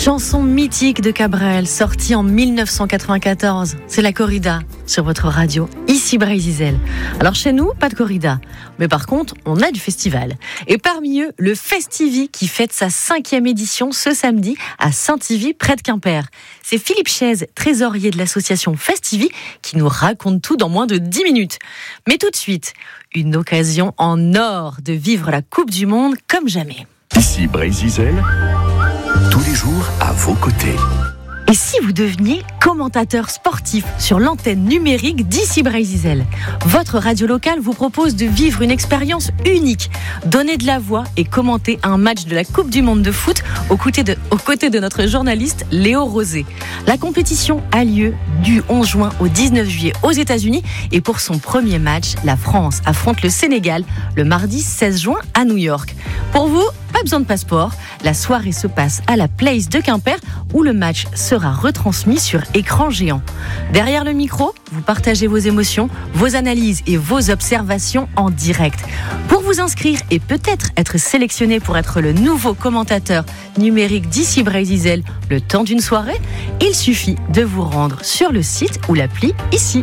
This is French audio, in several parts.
Chanson mythique de Cabrel, sortie en 1994. C'est la corrida sur votre radio, ici Brésil. Alors chez nous, pas de corrida. Mais par contre, on a du festival. Et parmi eux, le Festivi qui fête sa 5e édition ce samedi à Saint-Yvi, près de Quimper. C'est Philippe Chaise, trésorier de l'association Festivi, qui nous raconte tout dans moins de 10 minutes. Mais tout de suite, une occasion en or de vivre la Coupe du Monde comme jamais. Ici Brésil, tous les jours à vos côtés. Et si vous deveniez commentateur sportif sur l'antenne numérique d'Ici Brésil? Votre radio locale vous propose de vivre une expérience unique, donner de la voix et commenter un match de la Coupe du Monde de foot aux côtés de notre journaliste Léo Rosé. La compétition a lieu du 11 juin au 19 juillet aux États-Unis et pour son premier match, la France affronte le Sénégal le mardi 16 juin à New York. Pour vous, pas besoin de passeport, la soirée se passe à la Place de Quimper où le match sera retransmis sur écran géant. Derrière le micro, vous partagez vos émotions, vos analyses et vos observations en direct. Pour vous inscrire et peut-être être sélectionné pour être le nouveau commentateur numérique d'Ici Brésil le temps d'une soirée, il suffit de vous rendre sur le site ou l'appli Ici.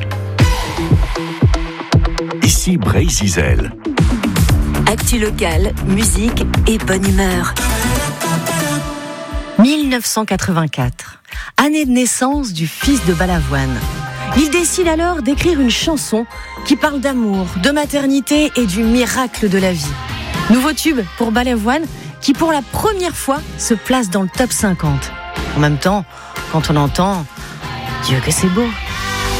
Ici Brésil. Actu locale, musique et bonne humeur. 1984, année de naissance du fils de Balavoine. Il décide alors d'écrire une chanson qui parle d'amour, de maternité et du miracle de la vie. Nouveau tube pour Balavoine qui pour la première fois se place dans le top 50. En même temps, quand on entend « Dieu que c'est beau »,